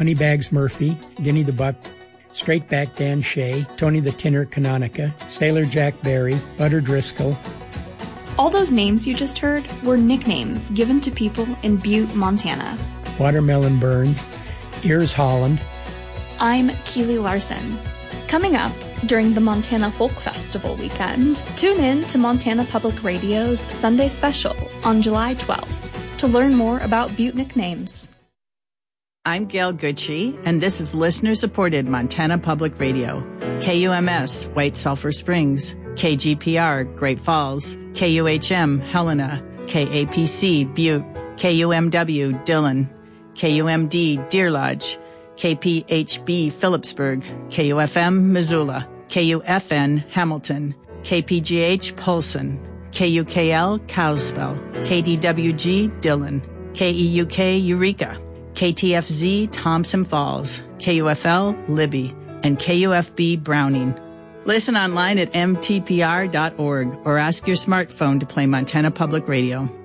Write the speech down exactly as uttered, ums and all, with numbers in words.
Moneybags Murphy, Guinea the Buck, Straightback Dan Shea, Tony the Tinner Canonica, Sailor Jack Barry, Butter Driscoll. All those names you just heard were nicknames given to people in Butte, Montana. Watermelon Burns, Ears Holland. I'm Keely Larson. Coming up during the Montana Folk Festival weekend, tune in to Montana Public Radio's Sunday Special on July twelfth to learn more about Butte nicknames. I'm Gail Gucci, and this is listener-supported Montana Public Radio. K U M S, White Sulphur Springs, K G P R, Great Falls, K U H M, Helena, K A P C, Butte, K U M W, Dillon, K U M D, Deer Lodge, K P H B, Phillipsburg, K U F M, Missoula, K U F N, Hamilton, K P G H, Polson, K U K L, Kalispell, K D W G, Dillon, K E U K, Eureka, K T F Z, Thompson Falls, K U F L, Libby, and K U F B, Browning. Listen online at m t p r dot org or ask your smartphone to play Montana Public Radio.